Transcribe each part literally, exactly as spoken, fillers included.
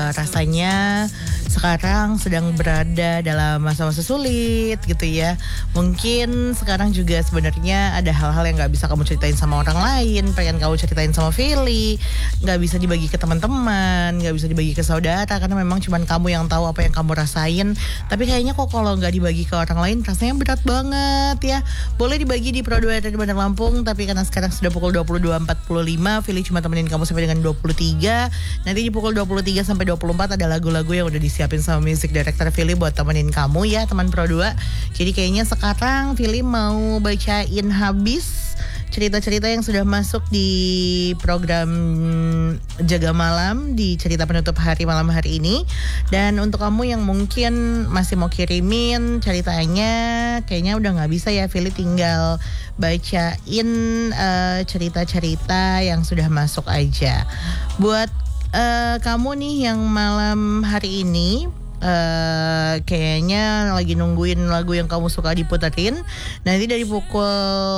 uh, rasanya sekarang sedang berada dalam masa-masa sulit gitu ya. Mungkin sekarang juga sebenarnya ada hal-hal yang gak bisa kamu ceritain sama orang lain, pengen kamu ceritain sama Fili, gak bisa dibagi ke teman-teman, gak bisa dibagi ke saudara, karena memang cuman kamu yang tahu apa yang kamu rasain. Tapi kayaknya kok kalau gak dibagi ke orang lain rasanya berat banget ya. Boleh dibagi di Pro dua R R Bandar Lampung, tapi karena sekarang sudah pukul dua puluh dua empat puluh lima, Fili cuma temenin kamu sampai dengan dua puluh tiga. Nanti di pukul dua puluh tiga sampai dua puluh empat ada lagu-lagu yang udah disiapin sama music director Fili buat temenin kamu ya teman Pro dua. Jadi kayaknya sekarang Fili mau bacain habis cerita-cerita yang sudah masuk di program Jaga Malam di cerita penutup hari malam hari ini. Dan untuk kamu yang mungkin masih mau kirimin ceritanya, kayaknya udah gak bisa ya, Fili tinggal bacain uh, cerita-cerita yang sudah masuk aja. Buat uh, kamu nih yang malam hari ini Uh, kayaknya lagi nungguin lagu yang kamu suka diputerin, nanti dari pukul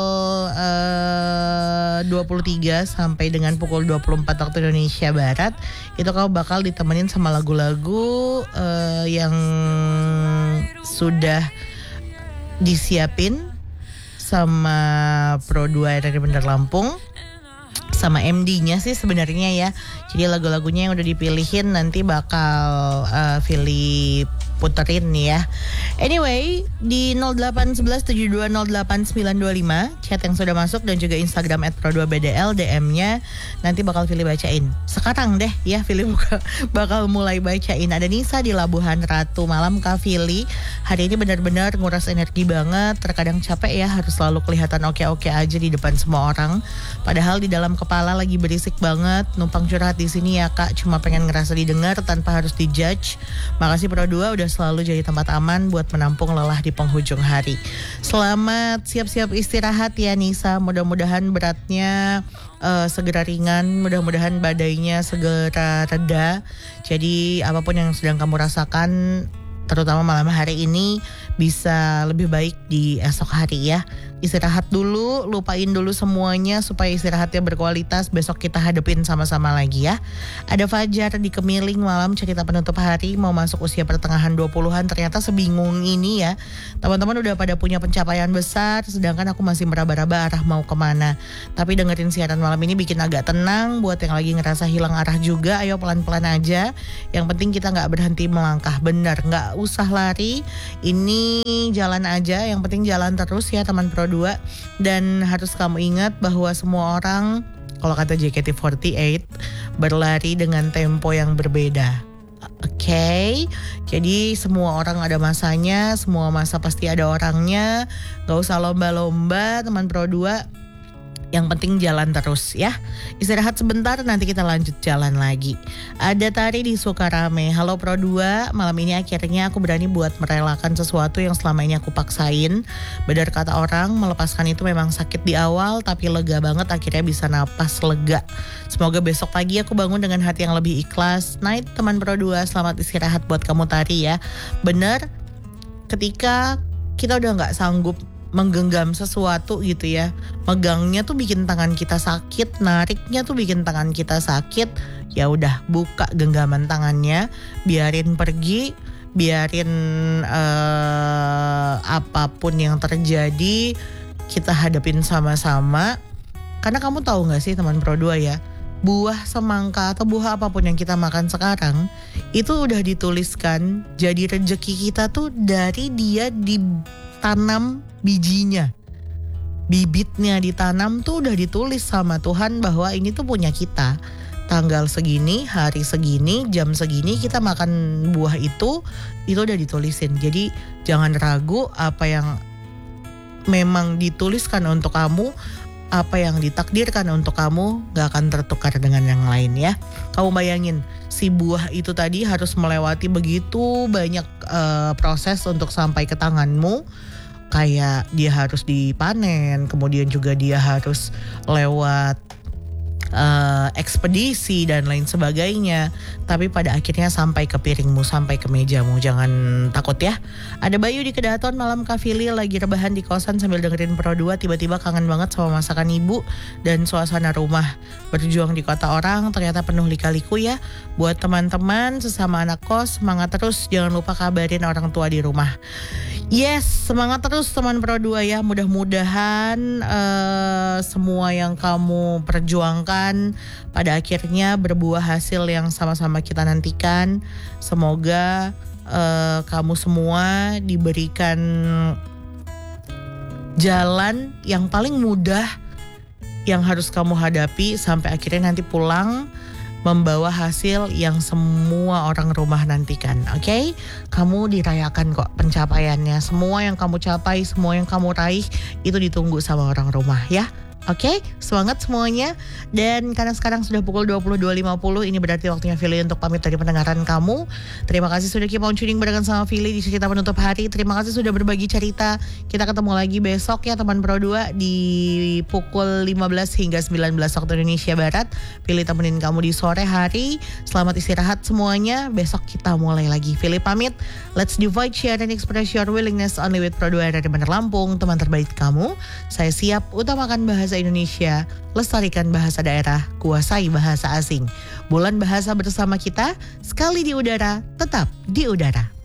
uh, dua puluh tiga sampai dengan pukul dua puluh empat waktu Indonesia Barat, itu kamu bakal ditemenin sama lagu-lagu uh, yang sudah disiapin sama Pro dua R R Bandar Lampung sama M D-nya sih sebenarnya ya. Jadi lagu-lagunya yang udah dipilihin nanti bakal uh, Fili puterin nih ya. Anyway, di nol delapan satu satu tujuh dua nol delapan sembilan dua lima chat yang sudah masuk dan juga Instagram et pro dua b d l D M-nya nanti bakal Fili bacain. Sekarang deh ya Fili buka, bakal mulai bacain. Ada Nisa di Labuhan Ratu. Malam Kak Fili, hari ini benar-benar nguras energi banget. Terkadang capek ya, harus selalu kelihatan oke-oke aja di depan semua orang. Padahal di dalam kepala lagi berisik banget. Numpang curhat di sini ya Kak, cuma pengen ngerasa didengar tanpa harus dijudge. Makasih Pro dua udah selalu jadi tempat aman buat menampung lelah di penghujung hari. Selamat siap-siap istirahat ya Nisa. Mudah-mudahan beratnya uh, segera ringan, mudah-mudahan badainya segera reda. Jadi apapun yang sedang kamu rasakan, terutama malam hari ini, bisa lebih baik di esok hari ya. Istirahat dulu, lupain dulu semuanya supaya istirahatnya berkualitas. Besok kita hadapin sama-sama lagi ya. Ada Fajar di Kemiling, malam cerita penutup hari, mau masuk usia pertengahan dua puluhan, ternyata sebingung ini ya. Teman-teman udah pada punya pencapaian besar, sedangkan aku masih meraba-raba arah mau kemana. Tapi dengerin siaran malam ini bikin agak tenang. Buat yang lagi ngerasa hilang arah juga, ayo pelan-pelan aja. Yang penting kita gak berhenti melangkah. Bener, gak usah lari, ini jalan aja. Yang penting jalan terus ya teman Pro dua. Dan harus kamu ingat bahwa semua orang, kalau kata J K T empat delapan, berlari dengan tempo yang berbeda. Oke, okay? Jadi semua orang ada masanya, semua masa pasti ada orangnya. Gak usah lomba-lomba teman Pro dua. Yang penting jalan terus ya. Istirahat sebentar, nanti kita lanjut jalan lagi. Ada Tari di Sukarame. Halo Pro dua, malam ini akhirnya aku berani buat merelakan sesuatu yang selama ini aku paksain. Benar kata orang, melepaskan itu memang sakit di awal, tapi lega banget akhirnya bisa napas lega. Semoga besok pagi aku bangun dengan hati yang lebih ikhlas. Night teman Pro dua, selamat istirahat buat kamu Tari ya. Bener, ketika kita udah gak sanggup menggenggam sesuatu gitu ya, megangnya tuh bikin tangan kita sakit, nariknya tuh bikin tangan kita sakit. Ya udah, buka genggaman tangannya, biarin pergi, biarin uh, apapun yang terjadi kita hadapin sama-sama. Karena kamu tahu nggak sih teman Pro dua ya, buah semangka atau buah apapun yang kita makan sekarang itu udah dituliskan jadi rezeki kita tuh dari dia ditanam bijinya, bibitnya ditanam tuh udah ditulis sama Tuhan bahwa ini tuh punya kita. Tanggal segini, hari segini, jam segini kita makan buah itu, itu udah ditulisin. Jadi jangan ragu, apa yang memang dituliskan untuk kamu, apa yang ditakdirkan untuk kamu gak akan tertukar dengan yang lain ya. Kamu bayangin, si buah itu tadi harus melewati begitu banyak uh, proses untuk sampai ke tanganmu. Kayak dia harus dipanen, kemudian juga dia harus lewat uh, ekspedisi dan lain sebagainya. Tapi pada akhirnya sampai ke piringmu, sampai ke mejamu. Jangan takut ya. Ada Bayu di Kedaton, malam Kak Fili lagi rebahan di kosan sambil dengerin Pro dua. Tiba-tiba kangen banget sama masakan ibu dan suasana rumah. Berjuang di kota orang ternyata penuh lika-liku ya. Buat teman-teman sesama anak kos, semangat terus. Jangan lupa kabarin orang tua di rumah. Yes, semangat terus teman Pro dua ya. Mudah-mudahan uh, semua yang kamu perjuangkan pada akhirnya berbuah hasil yang sama-sama kita nantikan. Semoga uh, kamu semua diberikan jalan yang paling mudah yang harus kamu hadapi sampai akhirnya nanti pulang membawa hasil yang semua orang rumah nantikan. Oke, okay? Kamu dirayakan kok pencapaiannya. Semua yang kamu capai, semua yang kamu raih itu ditunggu sama orang rumah ya. Oke, okay? Semangat semuanya. Dan karena sekarang sudah pukul dua puluh dua lima puluh, ini berarti waktunya Fili untuk pamit dari pendengaran kamu. Terima kasih sudah keep on tuning barengan sama Fili di cerita penutup hari. Terima kasih sudah berbagi cerita. Kita ketemu lagi besok ya teman Pro dua di pukul lima belas hingga sembilan belas waktu Indonesia Barat. Fili temenin kamu di sore hari. Selamat istirahat semuanya. Besok kita mulai lagi. Fili pamit. Let's divide, share, and express your willingness only with Pro dua dari Bandar Lampung. Teman terbaik kamu. Saya siap utamakan bahasa Indonesia, lestarikan bahasa daerah, kuasai bahasa asing. Bulan bahasa bersama kita, sekali di udara, tetap di udara.